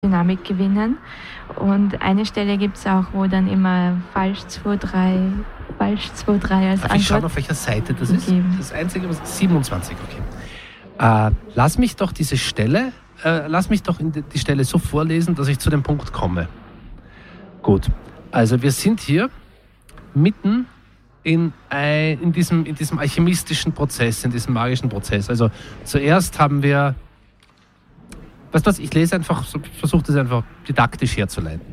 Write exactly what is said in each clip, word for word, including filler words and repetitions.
Dynamik gewinnen. Und eine Stelle gibt es auch, wo dann immer falsch zwei drei, falsch zwei drei als Darf ich schauen, Antwort auf welcher Seite das ist? gegeben. Das einzige, was siebenundzwanzig, okay. Äh, lass mich doch diese Stelle, äh, lass mich doch in die, die Stelle so vorlesen, dass ich zu dem Punkt komme. Gut, also wir sind hier mitten in, ein, in, diesem, in diesem alchemistischen Prozess, in diesem magischen Prozess. Also zuerst haben wir, weißt du was, ich lese einfach, versuche das einfach didaktisch herzuleiten.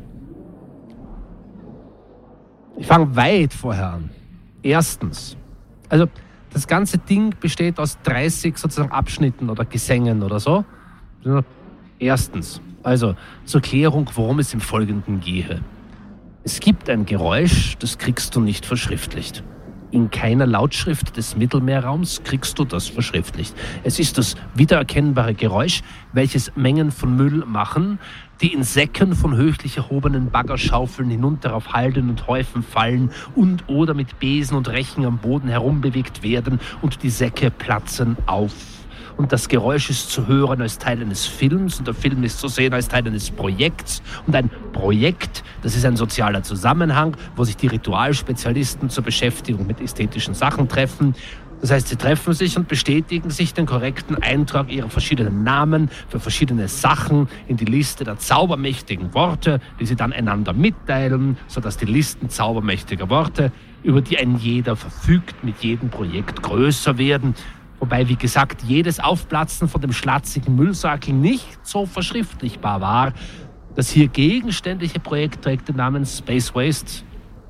Ich fange weit vorher an. Erstens, also das ganze Ding besteht aus dreißig sozusagen Abschnitten oder Gesängen oder so. Erstens, also zur Klärung, worum es im Folgenden gehe. Es gibt ein Geräusch, das kriegst du nicht verschriftlicht. In keiner Lautschrift des Mittelmeerraums kriegst du das verschriftlicht. Es ist das wiedererkennbare Geräusch, welches Mengen von Müll machen, die in Säcken von höchlich erhobenen Baggerschaufeln hinunter auf Halden und Häufen fallen und oder mit Besen und Rechen am Boden herumbewegt werden und die Säcke platzen auf. Und das Geräusch ist zu hören als Teil eines Films und der Film ist zu sehen als Teil eines Projekts. Und ein Projekt, das ist ein sozialer Zusammenhang, wo sich die Ritualspezialisten zur Beschäftigung mit ästhetischen Sachen treffen. Das heißt, sie treffen sich und bestätigen sich den korrekten Eintrag ihrer verschiedenen Namen für verschiedene Sachen in die Liste der zaubermächtigen Worte, die sie dann einander mitteilen, sodass die Listen zaubermächtiger Worte, über die ein jeder verfügt, mit jedem Projekt größer werden. Wobei, wie gesagt, jedes Aufplatzen von dem schlatzigen Müllsackel nicht so verschriftlichbar war. Das hier gegenständliche Projekt trägt den Namen Space Waste.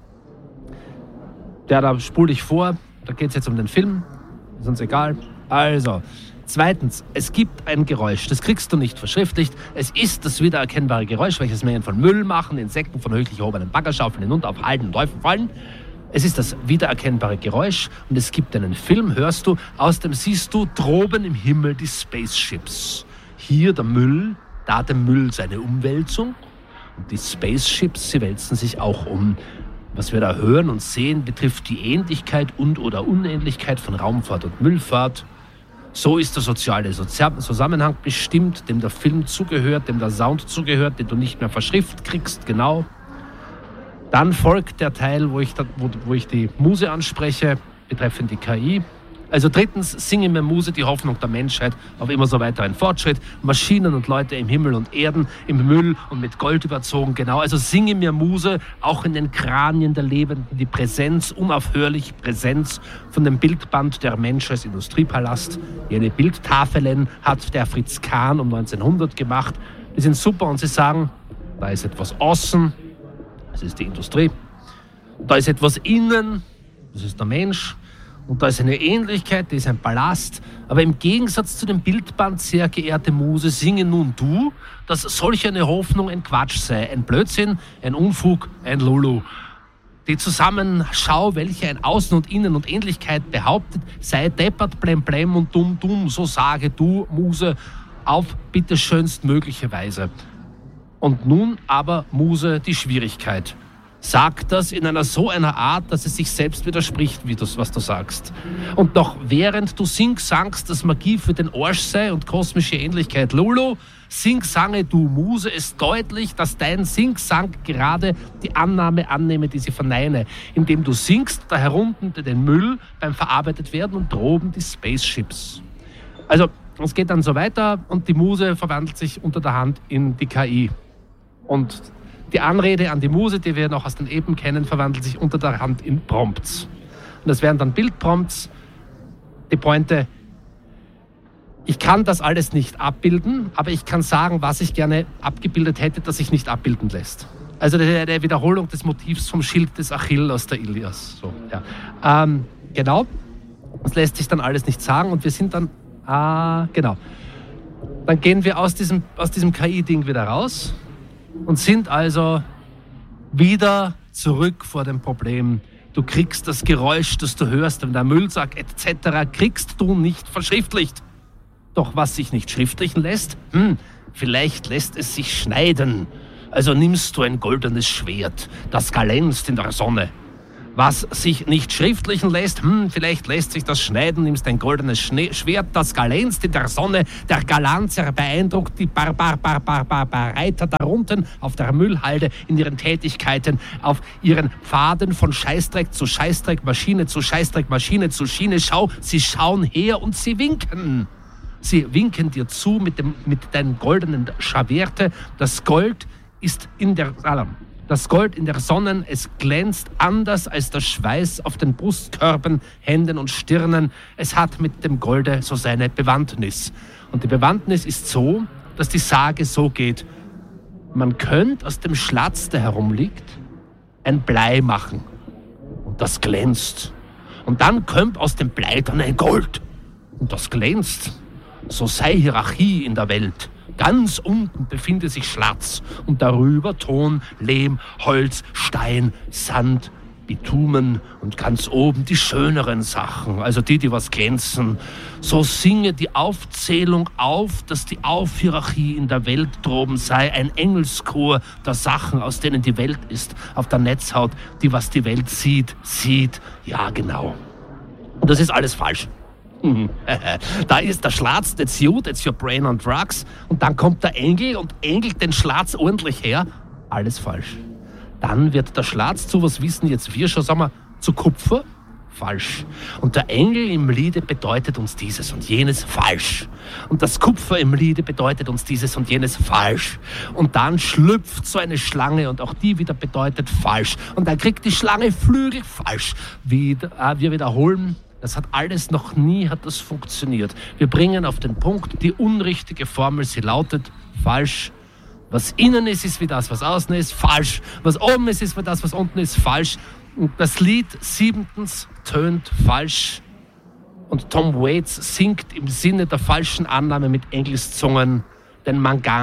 Der da spule ich vor, da geht es jetzt um den Film, ist uns egal. Also, zweitens, es gibt ein Geräusch, das kriegst du nicht verschriftlicht. Es ist das wiedererkennbare Geräusch, welches Mengen von Müll machen, in Säcken von höchlich erhobenen Baggerschaufeln hinunter auf Halden und Häufen fallen. Es ist das wiedererkennbare Geräusch und es gibt einen Film, hörst du, aus dem siehst du droben im Himmel die Spaceships. Hier der Müll, da der Müll seine Umwälzung und die Spaceships, sie wälzen sich auch um. Was wir da hören und sehen, betrifft die Ähnlichkeit und oder Unähnlichkeit von Raumfahrt und Müllfahrt. So ist der soziale Sozial- Zusammenhang bestimmt, dem der Film zugehört, dem der Sound zugehört, den du nicht mehr verschrift kriegst, genau. Dann folgt der Teil, wo ich, da, wo, wo ich die Muse anspreche, betreffend die K I. Also drittens, singe mir Muse, die Hoffnung der Menschheit auf immer so weiteren Fortschritt. Maschinen und Leute im Himmel und Erden, im Müll und mit Gold überzogen, genau. Also singe mir Muse, auch in den Kranien der Lebenden, die Präsenz, unaufhörlich Präsenz von dem Bildband der Mensch als Industriepalast. Jene Bildtafeln hat der Fritz Kahn um neunzehnhundert gemacht. Die sind super und sie sagen, da ist etwas außen, das ist die Industrie. Da ist etwas innen, das ist der Mensch. Und da ist eine Ähnlichkeit, das ist ein Palast. Aber im Gegensatz zu dem Bildband, sehr geehrte Muse, singe nun du, dass solch eine Hoffnung ein Quatsch sei. Ein Blödsinn, ein Unfug, ein Lulu. Die Zusammenschau, welche ein Außen und Innen und Ähnlichkeit behauptet, sei deppert, blem, blem und dumm, dumm. So sage du, Muse, auf bitteschönstmögliche Weise. Und nun aber, Muse, die Schwierigkeit. Sag das in einer so einer Art, dass es sich selbst widerspricht, wie das, was du sagst. Und noch während du sing-sangst, dass Magie für den Arsch sei und kosmische Ähnlichkeit Lulu, sing-sange du, Muse, es deutlich, dass dein Sing-Sang gerade die Annahme annehme, die sie verneine, indem du singst, da herunten den Müll beim verarbeitet werden und droben die Spaceships. Also, es geht dann so weiter und die Muse verwandelt sich unter der Hand in die K I. Und die Anrede an die Muse, die wir noch aus den Epen kennen, verwandelt sich unter der Hand in Prompts. Und das wären dann Bildprompts. Die Pointe, ich kann das alles nicht abbilden, aber ich kann sagen, was ich gerne abgebildet hätte, das sich nicht abbilden lässt. Also eine Wiederholung des Motivs vom Schild des Achill aus der Ilias. So, ja. ähm, genau, das lässt sich dann alles nicht sagen und wir sind dann, ah, genau. Dann gehen wir aus diesem, aus diesem K I-Ding wieder raus und sind also wieder zurück vor dem Problem. Du kriegst das Geräusch, das du hörst, wenn der Müllsack et cetera kriegst du nicht verschriftlicht. Doch was sich nicht schriftlichen lässt, hm, vielleicht lässt es sich schneiden. Also nimmst du ein goldenes Schwert, das glänzt in der Sonne. Was sich nicht schriftlichen lässt, hm, vielleicht lässt sich das schneiden, nimmst ein goldenes Schnee- Schwert, das glänzt in der Sonne, der Galanzer beeindruckt die Barbar, Barbar, Barbar, Reiter darunten auf der Müllhalde in ihren Tätigkeiten, auf ihren Pfaden von Scheißdreck zu Scheißdreck, Maschine zu Scheißdreck, Maschine zu Schiene, schau, sie schauen her und sie winken. Sie winken dir zu mit, dem, mit deinen goldenen Schawerte, das Gold ist in der Alarm. Das Gold in der Sonne, es glänzt anders als der Schweiß auf den Brustkörben, Händen und Stirnen. Es hat mit dem Golde so seine Bewandtnis. Und die Bewandtnis ist so, dass die Sage so geht. Man könnte aus dem Schlatz, der herumliegt, ein Blei machen. Und das glänzt. Und dann kommt aus dem Blei dann ein Gold. Und das glänzt. So sei Hierarchie in der Welt. Ganz unten befindet sich Schlatz und darüber Ton, Lehm, Holz, Stein, Sand, Bitumen und ganz oben die schöneren Sachen, also die, die was glänzen. So singe die Aufzählung auf, dass die Aufhierarchie in der Welt droben sei, ein Engelschor der Sachen, aus denen die Welt ist, auf der Netzhaut, die was die Welt sieht, sieht, ja genau. Und das ist alles falsch. Da ist der Schlatz, that's you, that's your brain on drugs. Und dann kommt der Engel und engelt den Schlatz ordentlich her. Alles falsch. Dann wird der Schlatz zu, was wissen jetzt wir schon, sagen wir, zu Kupfer. Falsch. Und der Engel im Liede bedeutet uns dieses und jenes. Falsch. Und das Kupfer im Liede bedeutet uns dieses und jenes. Falsch. Und dann schlüpft so eine Schlange und auch die wieder bedeutet falsch. Und dann kriegt die Schlange Flügel. Falsch. Wieder, äh, wir wiederholen. Das hat alles noch nie hat das funktioniert. Wir bringen auf den Punkt die unrichtige Formel. Sie lautet falsch. Was innen ist, ist wie das, was außen ist. Falsch. Was oben ist, ist wie das, was unten ist. Falsch. Und das Lied siebentens tönt falsch. Und Tom Waits singt im Sinne der falschen Annahme mit Engelszungen den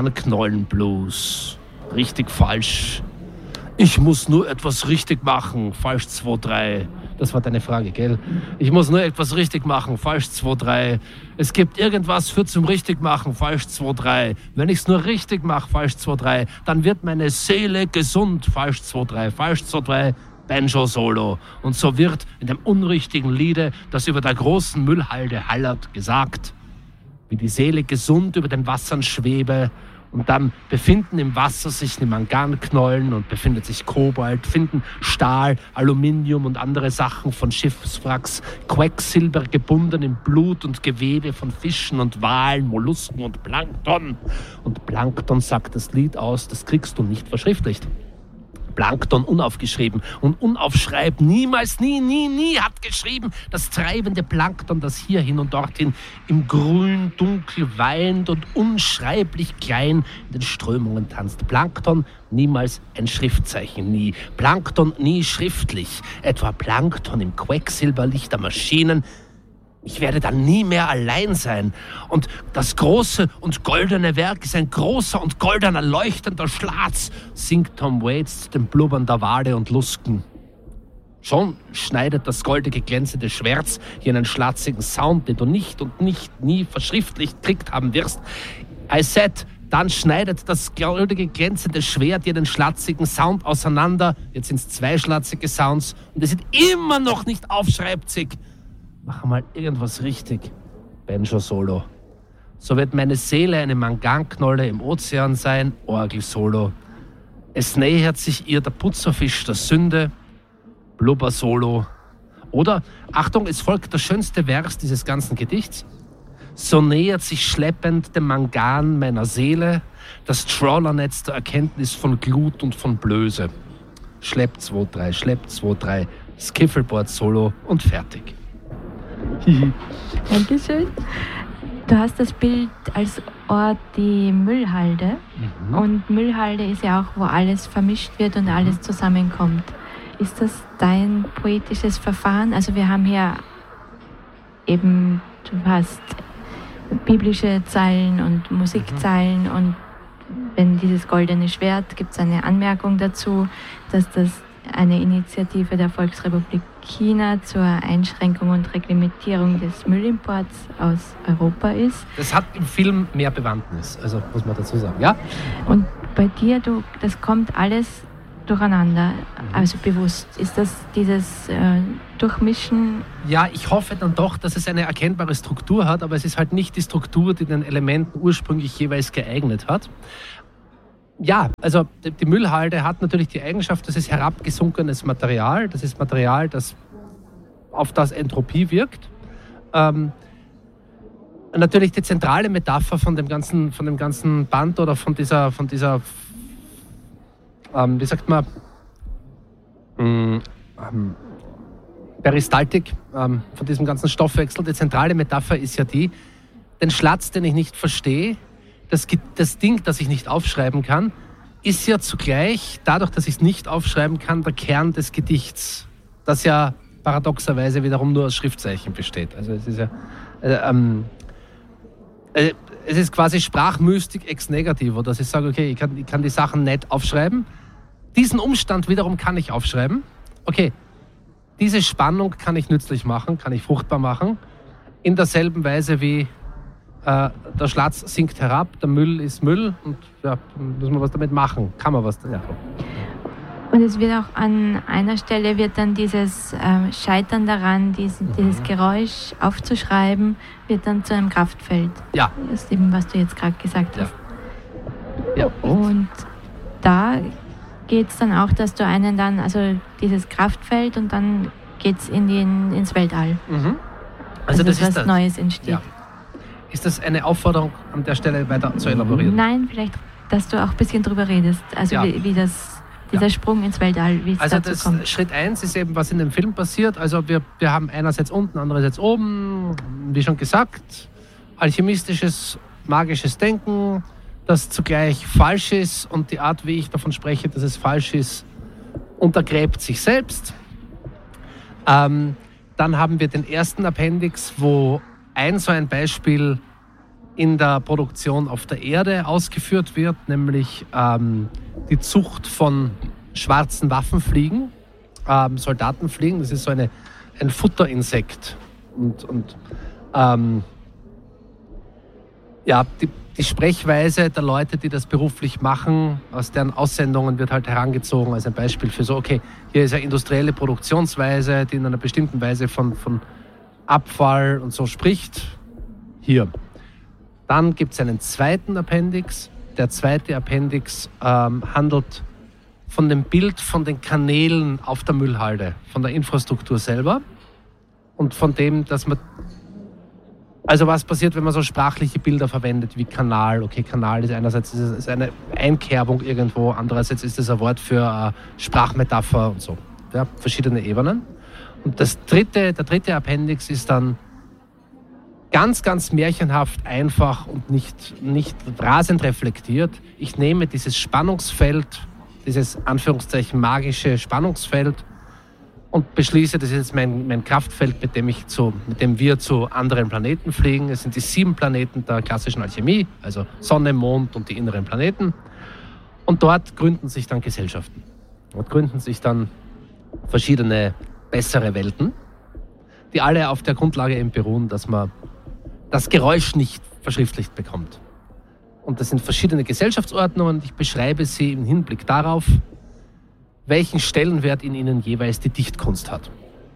Manganknollen-Blues. Richtig falsch. Ich muss nur etwas richtig machen. Falsch zwei drei. Das war deine Frage, gell? Ich muss nur etwas richtig machen. Falsch zwei drei. Es gibt irgendwas für zum richtig machen. Falsch zwei drei. Wenn ich es nur richtig mache. Falsch zwei drei. Dann wird meine Seele gesund. Falsch zwei drei. Falsch zwei drei. Banjo-Solo. Und so wird in dem unrichtigen Liede, das über der großen Müllhalde hallert, gesagt, wie die Seele gesund über den Wassern schwebe. Und dann befinden im Wasser sich die Manganknollen und befindet sich Kobalt, finden Stahl, Aluminium und andere Sachen von Schiffswracks, Quecksilber gebunden im Blut und Gewebe von Fischen und Walen, Mollusken und Plankton. Und Plankton, sagt das Lied aus, das kriegst du nicht verschriftlicht. Plankton unaufgeschrieben und unaufschreibt, niemals, nie, nie, nie hat geschrieben. Das treibende Plankton, das hier hin und dorthin im Grün dunkel weint und unschreiblich klein in den Strömungen tanzt. Plankton, niemals ein Schriftzeichen, nie. Plankton, nie schriftlich. Etwa Plankton im Quecksilberlicht der Maschinen. Ich werde dann nie mehr allein sein. Und das große und goldene Werk ist ein großer und goldener leuchtender Schlatz, singt Tom Waits zu den Blubbern der Wale und Lusken. Schon schneidet das goldige glänzende Schwert jenen schlatzigen Sound, den du nicht und nicht nie verschriftlicht kriegt haben wirst. I said, dann schneidet das goldige glänzende Schwert jenen schlatzigen Sound auseinander. Jetzt sind es zwei schlatzige Sounds und es sind immer noch nicht aufschreibzig. Mach mal irgendwas richtig. Banjo-Solo. So wird meine Seele eine Manganknolle im Ozean sein. Orgel-Solo. Es nähert sich ihr der Putzerfisch der Sünde. Blubber-Solo. Oder, Achtung, es folgt der schönste Vers dieses ganzen Gedichts. So nähert sich schleppend dem Mangan meiner Seele das Trawlernetz der Erkenntnis von Glut und von Blöße. Schlepp zwei drei, schlepp zwei drei, Skiffleboard-Solo und fertig. Dankeschön. Du hast das Bild als Ort die Müllhalde. Mhm. Und Müllhalde ist ja auch, wo alles vermischt wird und alles zusammenkommt. Ist das dein poetisches Verfahren? Also wir haben hier eben, du hast biblische Zeilen und Musikzeilen mhm. und wenn dieses goldene Schwert, gibt es eine Anmerkung dazu, dass das eine Initiative der Volksrepublik China zur Einschränkung und Reglementierung des Müllimports aus Europa ist. Das hat im Film mehr Bewandtnis, also muss man dazu sagen, ja? Und bei dir, du, das kommt alles durcheinander, also bewusst? Ist das dieses äh, Durchmischen? Ja, ich hoffe dann doch, dass es eine erkennbare Struktur hat, aber es ist halt nicht die Struktur, die den Elementen ursprünglich jeweils geeignet hat. Ja, also die Müllhalde hat natürlich die Eigenschaft, das ist herabgesunkenes Material. Das ist Material, das auf das Entropie wirkt. Ähm, natürlich die zentrale Metapher von dem ganzen, von dem ganzen Band oder von dieser, von dieser ähm, wie sagt man, ähm, Peristaltik, ähm, von diesem ganzen Stoffwechsel. Die zentrale Metapher ist ja die, den Schlatz, den ich nicht verstehe, das, das Ding, das ich nicht aufschreiben kann, ist ja zugleich, dadurch, dass ich es nicht aufschreiben kann, der Kern des Gedichts, das ja paradoxerweise wiederum nur aus Schriftzeichen besteht. Also es ist ja, äh, ähm, äh, es ist quasi Sprachmystik ex negativo, dass ich sage, okay, ich kann, ich kann die Sachen nicht aufschreiben. Diesen Umstand wiederum kann ich aufschreiben. Okay, diese Spannung kann ich nützlich machen, kann ich fruchtbar machen, in derselben Weise wie äh, der Schlatz sinkt herab, der Müll ist Müll und ja, muss man was damit machen, kann man was. Ja. Und es wird auch an einer Stelle wird dann dieses äh, Scheitern daran, diesen, mhm. dieses Geräusch aufzuschreiben, wird dann zu einem Kraftfeld. Ja. Das ist eben, was du jetzt gerade gesagt hast. Ja. Ja. Und? und da geht es dann auch, dass du einen dann, also dieses Kraftfeld und dann geht es in den, ins Weltall. Mhm. Also, also das was ist das. Neues entsteht. Ja. Ist das eine Aufforderung, an der Stelle weiter zu elaborieren? Nein, vielleicht, dass du auch ein bisschen drüber redest, also ja. wie, wie das, dieser ja. Sprung ins Weltall, wie es also dazu das kommt. Schritt eins ist eben, was in dem Film passiert. Also wir, wir haben einerseits unten, andererseits oben, wie schon gesagt, alchemistisches, magisches Denken, das zugleich falsch ist und die Art, wie ich davon spreche, dass es falsch ist, untergräbt sich selbst. Ähm, dann haben wir den ersten Appendix, wo ein so ein Beispiel in der Produktion auf der Erde ausgeführt wird, nämlich ähm, die Zucht von schwarzen Waffenfliegen, ähm, Soldatenfliegen. Das ist so eine, ein Futterinsekt. Und, und ähm, ja, die, die Sprechweise der Leute, die das beruflich machen, aus deren Aussendungen wird halt herangezogen als ein Beispiel für so, okay, hier ist eine industrielle Produktionsweise, die in einer bestimmten Weise von, von Abfall und so spricht. Hier. Dann gibt es einen zweiten Appendix. Der zweite Appendix ähm, handelt von dem Bild von den Kanälen auf der Müllhalde, von der Infrastruktur selber und von dem, dass man, also was passiert, wenn man so sprachliche Bilder verwendet wie Kanal. Okay, Kanal ist einerseits ist eine Einkerbung irgendwo, andererseits ist es ein Wort für äh, Sprachmetapher und so. Ja, verschiedene Ebenen. Und das dritte, der dritte Appendix ist dann ganz, ganz märchenhaft einfach und nicht, nicht rasend reflektiert. Ich nehme dieses Spannungsfeld, dieses Anführungszeichen magische Spannungsfeld und beschließe, das ist jetzt mein, mein Kraftfeld, mit dem, ich zu, mit dem wir zu anderen Planeten fliegen. Es sind die sieben Planeten der klassischen Alchemie, also Sonne, Mond und die inneren Planeten. Und dort gründen sich dann Gesellschaften. Dort gründen sich dann verschiedene bessere Welten, die alle auf der Grundlage eben beruhen, dass man das Geräusch nicht verschriftlicht bekommt. Und das sind verschiedene Gesellschaftsordnungen. Ich beschreibe sie im Hinblick darauf, welchen Stellenwert in ihnen jeweils die Dichtkunst hat.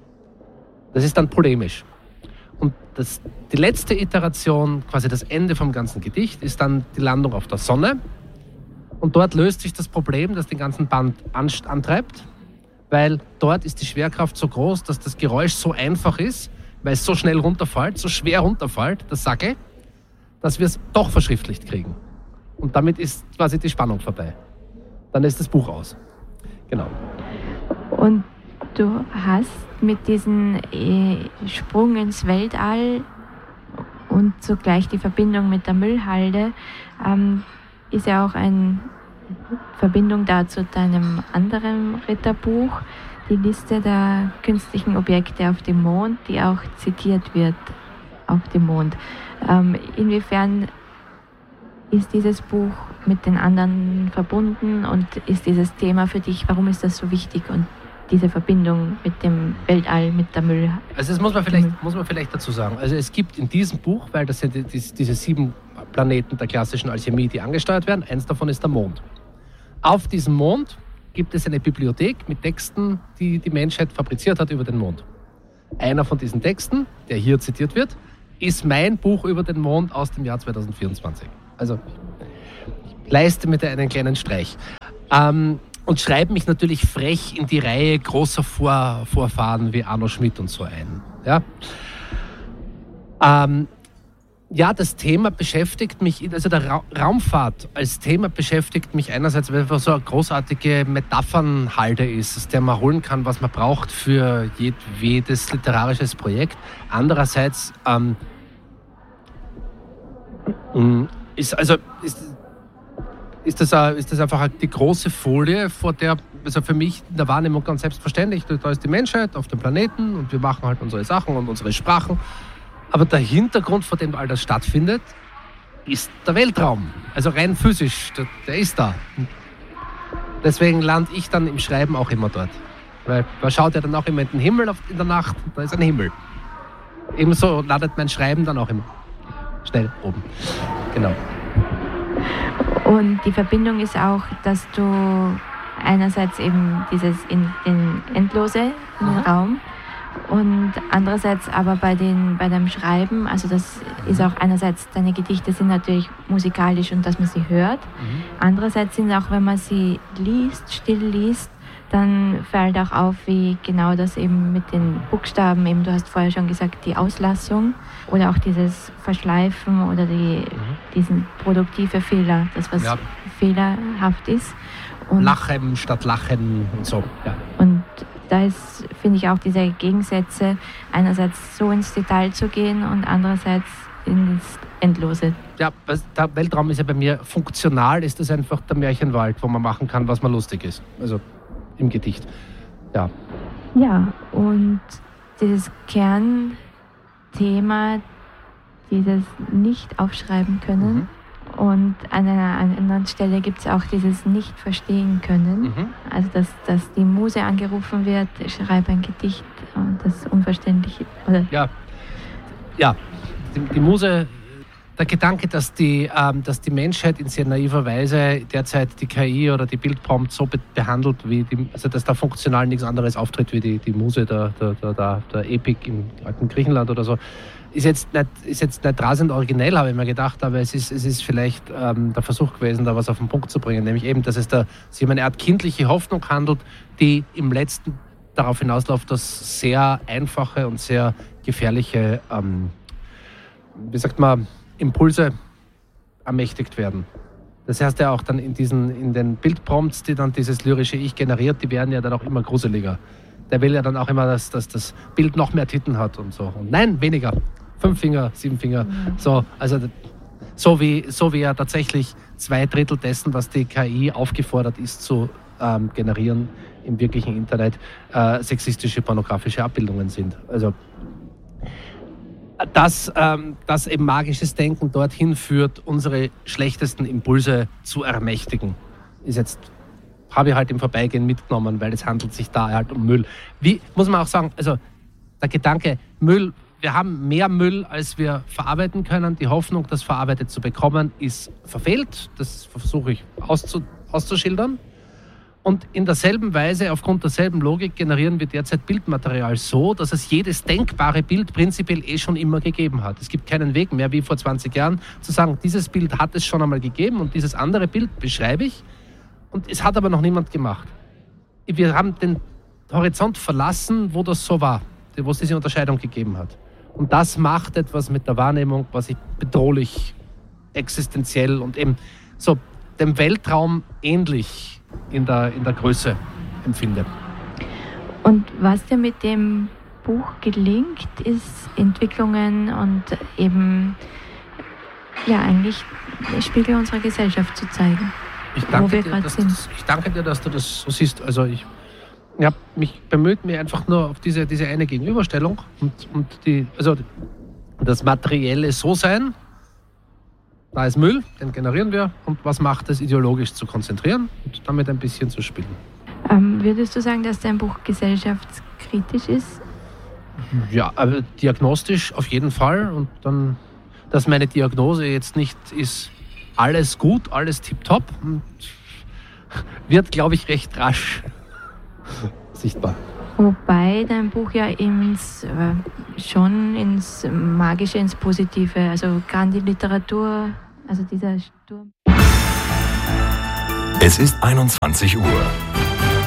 Das ist dann polemisch. Und das, die letzte Iteration, quasi das Ende vom ganzen Gedicht, ist dann die Landung auf der Sonne. Und dort löst sich das Problem, das den ganzen Band antreibt, weil dort ist die Schwerkraft so groß, dass das Geräusch so einfach ist, weil es so schnell runterfällt, so schwer runterfällt, das Sackel, dass wir es doch verschriftlicht kriegen. Und damit ist quasi die Spannung vorbei. Dann ist das Buch aus. Genau. Und du hast mit diesem äh, Sprung ins Weltall und zugleich die Verbindung mit der Müllhalde, ähm, ist ja auch eine Verbindung da zu deinem anderen Ritterbuch, die Liste der künstlichen Objekte auf dem Mond, die auch zitiert wird auf dem Mond. Ähm, inwiefern ist dieses Buch mit den anderen verbunden und ist dieses Thema für dich, warum ist das so wichtig und diese Verbindung mit dem Weltall, mit der Müll? Also das muss man vielleicht, muss man vielleicht dazu sagen. Also es gibt in diesem Buch, weil das sind die, diese sieben Planeten der klassischen Alchemie, die angesteuert werden, eins davon ist der Mond. Auf diesem Mond gibt es eine Bibliothek mit Texten, die die Menschheit fabriziert hat über den Mond. Einer von diesen Texten, der hier zitiert wird, ist mein Buch über den Mond aus dem Jahr zwanzig vierundzwanzig. Also ich leiste mir da einen kleinen Streich. Ähm, und schreibe mich natürlich frech in die Reihe großer Vor- Vorfahren wie Arno Schmidt und so ein. Ja, ähm, ja, das Thema beschäftigt mich, also der Ra- Raumfahrt als Thema beschäftigt mich einerseits, weil es einfach so eine großartige Metaphernhalde ist, aus der man holen kann, was man braucht für jedes literarisches Projekt. Andererseits ähm, ist, also, ist, ist, das, a, ist das einfach die große Folie, vor der, also für mich in der Wahrnehmung ganz selbstverständlich, da ist die Menschheit auf dem Planeten und wir machen halt unsere Sachen und unsere Sprachen. Aber der Hintergrund, vor dem all das stattfindet, ist der Weltraum. Also rein physisch, der, der ist da. Deswegen lande ich dann im Schreiben auch immer dort. Weil man schaut ja dann auch immer in den Himmel auf, in der Nacht, da ist ein Himmel. Ebenso landet mein Schreiben dann auch immer schnell oben. Genau. Und die Verbindung ist auch, dass du einerseits eben dieses in, in Endlose, in den Raum, und andererseits aber bei, den, bei dem Schreiben, also das ist auch einerseits, deine Gedichte sind natürlich musikalisch und dass man sie hört. Mhm. Andererseits sind auch, wenn man sie liest, still liest, dann fällt auch auf, wie genau das eben mit den Buchstaben, eben du hast vorher schon gesagt, die Auslassung oder auch dieses Verschleifen oder die, mhm. diesen produktive Fehler, das was ja. fehlerhaft ist. Und Lachen statt Lachen und so. Ja. Und da ist, finde ich, auch diese Gegensätze, einerseits so ins Detail zu gehen und andererseits ins Endlose. Ja, der Weltraum ist ja bei mir funktional, ist das einfach der Märchenwald, wo man machen kann, was man lustig ist. Also im Gedicht. Ja. Ja, und dieses Kernthema, dieses nicht aufschreiben können. Mhm. Und an einer anderen Stelle gibt es auch dieses Nicht-Verstehen können. Mhm. Also, dass, dass die Muse angerufen wird, ich schreibe ein Gedicht und das unverständlich oder ja, ja. Die, die Muse, der Gedanke, dass die, ähm, dass die Menschheit in sehr naiver Weise derzeit die K I oder die Bildprompt so be- behandelt, wie die, also dass da funktional nichts anderes auftritt wie die, die Muse der, der, der, der, der Epik im alten Griechenland oder so. Ist jetzt nicht, ist jetzt nicht rasend originell, habe ich mir gedacht, aber es ist, es ist vielleicht ähm, der Versuch gewesen, da was auf den Punkt zu bringen. Nämlich eben, dass es da sich um eine Art kindliche Hoffnung handelt, die im Letzten darauf hinausläuft, dass sehr einfache und sehr gefährliche, ähm, wie sagt man, Impulse ermächtigt werden. Das heißt ja auch dann in, diesen, in den Bildprompts, die dann dieses lyrische Ich generiert, die werden ja dann auch immer gruseliger. Der will ja dann auch immer, dass, dass das Bild noch mehr Titten hat und so. Und nein, weniger. Fünf Finger, sieben Finger. Mhm. So, also so wie, so wie ja tatsächlich zwei Drittel dessen, was die K I aufgefordert ist zu ähm, generieren im wirklichen Internet, äh, sexistische, pornografische Abbildungen sind. Also dass, ähm, dass eben magisches Denken dorthin führt, unsere schlechtesten Impulse zu ermächtigen, ist jetzt, habe ich halt im Vorbeigehen mitgenommen, weil es handelt sich da halt um Müll. Wie, muss man auch sagen, also der Gedanke, Müll, wir haben mehr Müll, als wir verarbeiten können. Die Hoffnung, das verarbeitet zu bekommen, ist verfehlt. Das versuche ich auszu, auszuschildern. Und in derselben Weise, aufgrund derselben Logik, generieren wir derzeit Bildmaterial so, dass es jedes denkbare Bild prinzipiell eh schon immer gegeben hat. Es gibt keinen Weg mehr, wie vor zwanzig Jahren, zu sagen, dieses Bild hat es schon einmal gegeben und dieses andere Bild beschreibe ich. Und es hat aber noch niemand gemacht. Wir haben den Horizont verlassen, wo das so war, wo es diese Unterscheidung gegeben hat. Und das macht etwas mit der Wahrnehmung, was ich bedrohlich, existenziell und eben so dem Weltraum ähnlich in der, in der Größe empfinde. Und was dir mit dem Buch gelingt, ist Entwicklungen und eben ja eigentlich Spiegel unserer Gesellschaft zu zeigen. Ich danke, dir, dass das, ich danke dir, dass du das so siehst. Also ich Ich habe mich bemüht, mir einfach nur auf diese, diese eine Gegenüberstellung und, und die, also das materielle So-Sein, da ist Müll, den generieren wir, und was macht es ideologisch zu konzentrieren und damit ein bisschen zu spielen. Ähm, würdest du sagen, dass dein Buch gesellschaftskritisch ist? Ja, aber diagnostisch auf jeden Fall, und dann, dass meine Diagnose jetzt nicht ist, alles gut, alles tipptopp, und wird, glaube ich, recht rasch sichtbar. Wobei dein Buch ja ins, äh, schon ins Magische, ins Positive, also gerade die Literatur, also dieser Sturm. Es ist einundzwanzig Uhr.